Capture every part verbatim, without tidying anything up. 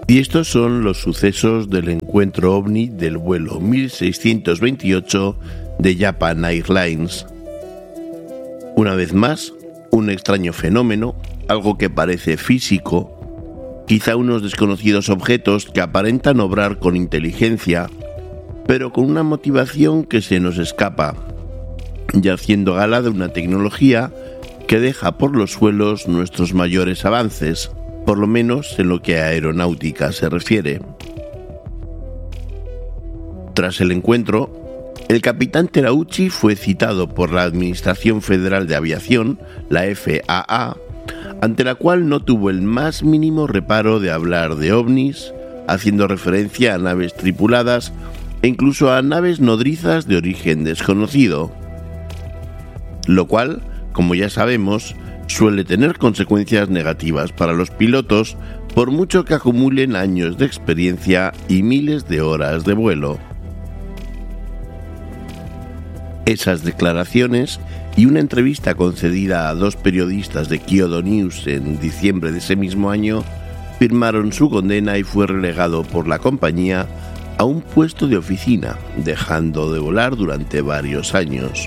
Y estos son los sucesos del encuentro ovni del vuelo mil seiscientos veintiocho de Japan Airlines. Una vez más, un extraño fenómeno, algo que parece físico, quizá unos desconocidos objetos que aparentan obrar con inteligencia, pero con una motivación que se nos escapa, y haciendo gala de una tecnología que deja por los suelos nuestros mayores avances, por lo menos en lo que a aeronáutica se refiere. Tras el encuentro, el capitán Terauchi fue citado por la Administración Federal de Aviación, la F A A, ante la cual no tuvo el más mínimo reparo de hablar de ovnis, haciendo referencia a naves tripuladas e incluso a naves nodrizas de origen desconocido, lo cual, como ya sabemos, suele tener consecuencias negativas para los pilotos, por mucho que acumulen años de experiencia y miles de horas de vuelo. Esas declaraciones y una entrevista concedida a dos periodistas de Kyodo News en diciembre de ese mismo año firmaron su condena y fue relegado por la compañía a un puesto de oficina, dejando de volar durante varios años.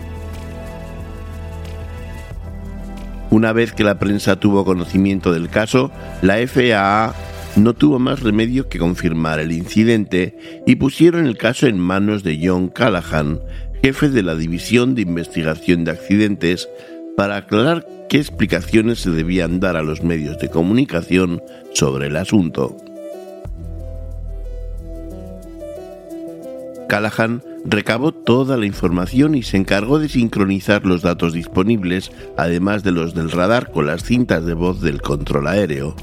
Una vez que la prensa tuvo conocimiento del caso, la F A A no tuvo más remedio que confirmar el incidente y pusieron el caso en manos de John Callahan, jefe de la División de Investigación de Accidentes, para aclarar qué explicaciones se debían dar a los medios de comunicación sobre el asunto. Callahan recabó toda la información y se encargó de sincronizar los datos disponibles, además de los del radar, con las cintas de voz del control aéreo.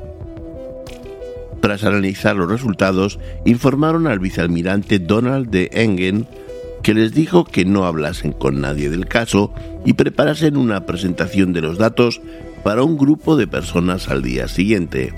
Tras analizar los resultados, informaron al vicealmirante Donald D. Engen, que les dijo que no hablasen con nadie del caso y preparasen una presentación de los datos para un grupo de personas al día siguiente.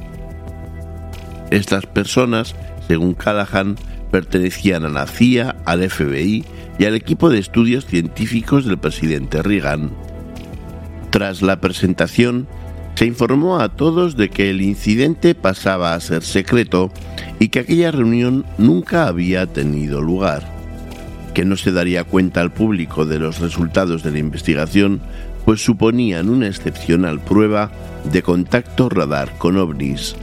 Estas personas, según Callahan, pertenecían a la C I A, al F B I y al equipo de estudios científicos del presidente Reagan. Tras la presentación, se informó a todos de que el incidente pasaba a ser secreto y que aquella reunión nunca había tenido lugar, que no se daría cuenta al público de los resultados de la investigación, pues suponían una excepcional prueba de contacto radar con ovnis.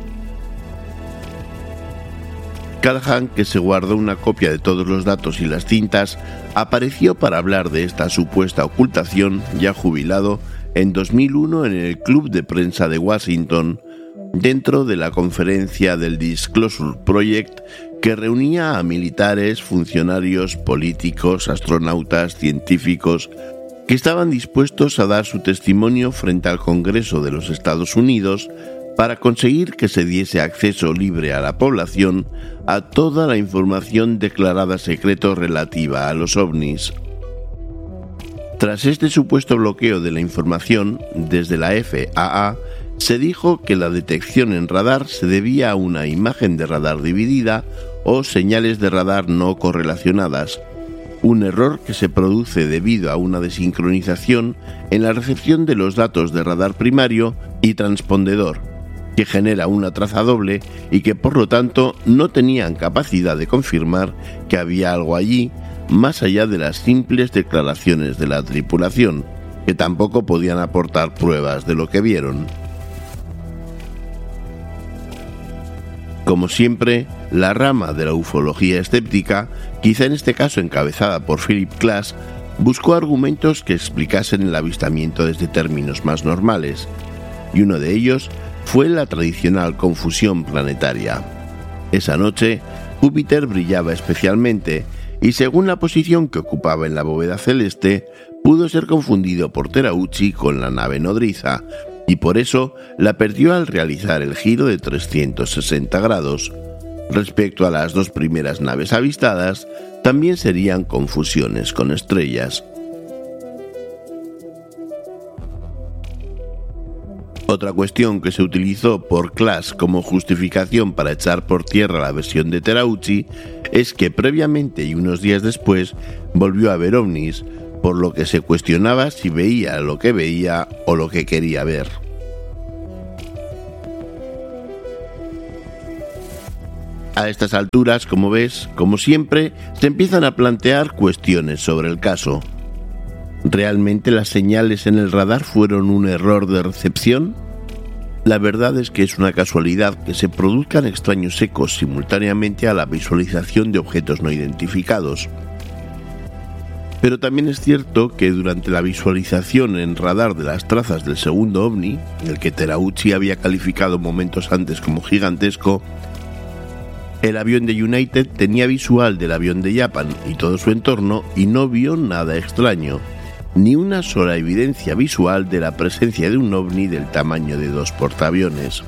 Callahan, que se guardó una copia de todos los datos y las cintas, apareció para hablar de esta supuesta ocultación, ya jubilado, en dos mil uno en el Club de Prensa de Washington, dentro de la conferencia del Disclosure Project, que reunía a militares, funcionarios, políticos, astronautas, científicos, que estaban dispuestos a dar su testimonio frente al Congreso de los Estados Unidos para conseguir que se diese acceso libre a la población a toda la información declarada secreto relativa a los ovnis. Tras este supuesto bloqueo de la información, desde la F A A se dijo que la detección en radar se debía a una imagen de radar dividida o señales de radar no correlacionadas, un error que se produce debido a una desincronización en la recepción de los datos de radar primario y transpondedor, que genera una traza doble y que por lo tanto no tenían capacidad de confirmar que había algo allí, más allá de las simples declaraciones de la tripulación, que tampoco podían aportar pruebas de lo que vieron. Como siempre, la rama de la ufología escéptica, quizá en este caso encabezada por Philip Klass, buscó argumentos que explicasen el avistamiento desde términos más normales, y uno de ellos fue la tradicional confusión planetaria. Esa noche, Júpiter brillaba especialmente, y según la posición que ocupaba en la bóveda celeste, pudo ser confundido por Terauchi con la nave nodriza, y por eso la perdió al realizar el giro de trescientos sesenta grados. Respecto a las dos primeras naves avistadas, también serían confusiones con estrellas. Otra cuestión que se utilizó por Klass como justificación para echar por tierra la versión de Terauchi es que previamente y unos días después volvió a ver ovnis, por lo que se cuestionaba si veía lo que veía o lo que quería ver. A estas alturas, como ves, como siempre, se empiezan a plantear cuestiones sobre el caso. ¿Realmente las señales en el radar fueron un error de recepción? La verdad es que es una casualidad que se produzcan extraños ecos simultáneamente a la visualización de objetos no identificados. Pero también es cierto que durante la visualización en radar de las trazas del segundo ovni, el que Terauchi había calificado momentos antes como gigantesco, el avión de United tenía visual del avión de Japan y todo su entorno y no vio nada extraño, ni una sola evidencia visual de la presencia de un ovni del tamaño de dos portaaviones.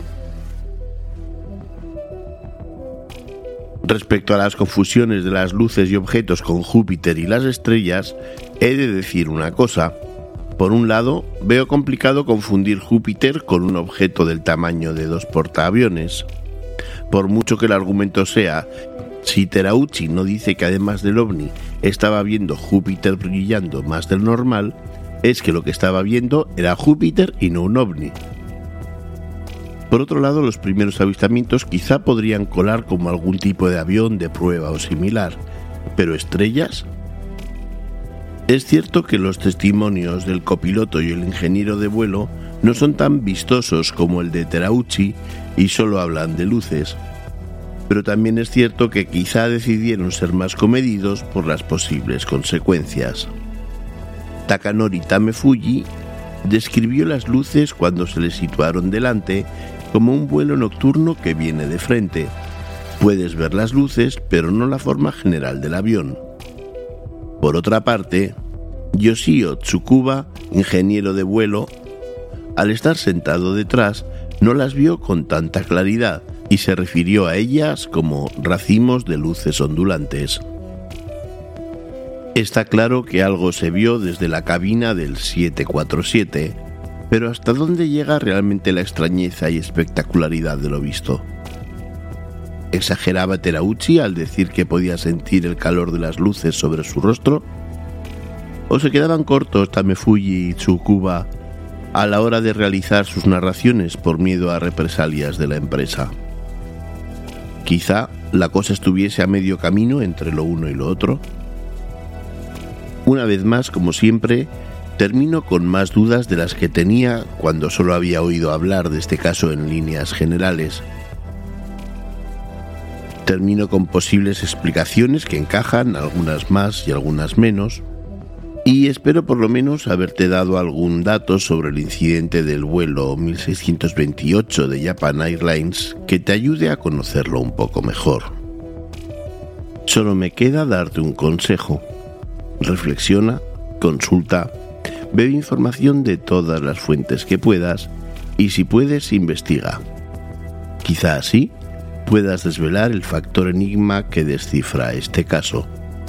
Respecto a las confusiones de las luces y objetos con Júpiter y las estrellas, he de decir una cosa. Por un lado, veo complicado confundir Júpiter con un objeto del tamaño de dos portaaviones. Por mucho que el argumento sea, si Terauchi no dice que además del ovni estaba viendo Júpiter brillando más del normal, es que lo que estaba viendo era Júpiter y no un ovni. Por otro lado, los primeros avistamientos quizá podrían colar como algún tipo de avión de prueba o similar, pero ¿estrellas? Es cierto que los testimonios del copiloto y el ingeniero de vuelo no son tan vistosos como el de Terauchi y solo hablan de luces, pero también es cierto que quizá decidieron ser más comedidos por las posibles consecuencias. Takanori Tamefuji describió las luces cuando se le situaron delante como un vuelo nocturno que viene de frente. Puedes ver las luces, pero no la forma general del avión. Por otra parte, Yoshio Tsukuba, ingeniero de vuelo, al estar sentado detrás, no las vio con tanta claridad y se refirió a ellas como racimos de luces ondulantes. Está claro que algo se vio desde la cabina del siete cuatro siete, pero ¿hasta dónde llega realmente la extrañeza y espectacularidad de lo visto? ¿Exageraba Terauchi al decir que podía sentir el calor de las luces sobre su rostro? ¿O se quedaban cortos Tamefuji y Tsukuba a la hora de realizar sus narraciones por miedo a represalias de la empresa? Quizá la cosa estuviese a medio camino entre lo uno y lo otro. Una vez más, como siempre, termino con más dudas de las que tenía cuando solo había oído hablar de este caso en líneas generales. Termino con posibles explicaciones que encajan, algunas más y algunas menos, y espero por lo menos haberte dado algún dato sobre el incidente del vuelo mil seiscientos veintiocho de Japan Airlines que te ayude a conocerlo un poco mejor. Solo me queda darte un consejo. Reflexiona, consulta, bebe información de todas las fuentes que puedas y si puedes, investiga. Quizá así puedas desvelar el factor enigma que descifra este caso.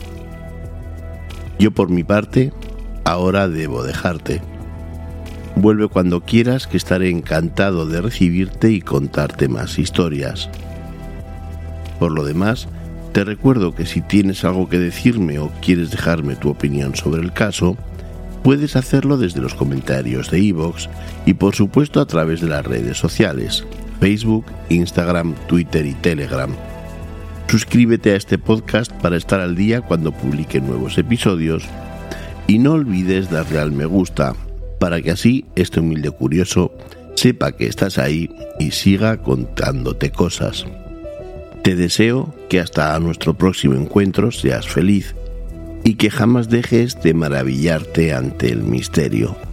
Yo por mi parte, ahora debo dejarte. Vuelve cuando quieras, que estaré encantado de recibirte y contarte más historias. Por lo demás, te recuerdo que si tienes algo que decirme o quieres dejarme tu opinión sobre el caso, puedes hacerlo desde los comentarios de iVoox y por supuesto a través de las redes sociales, Facebook, Instagram, Twitter y Telegram. Suscríbete a este podcast para estar al día cuando publique nuevos episodios y no olvides darle al me gusta para que así este humilde curioso sepa que estás ahí y siga contándote cosas. Te deseo que hasta nuestro próximo encuentro seas feliz y que jamás dejes de maravillarte ante el misterio.